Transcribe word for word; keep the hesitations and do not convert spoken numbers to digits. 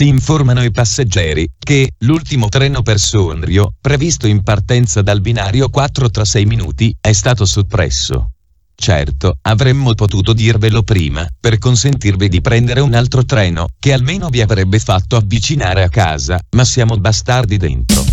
Si informano i passeggeri che l'ultimo treno per Sondrio, previsto in partenza dal binario quattro tra sei minuti, è stato soppresso. Certo, avremmo potuto dirvelo prima, per consentirvi di prendere un altro treno, che almeno vi avrebbe fatto avvicinare a casa, ma siamo bastardi dentro.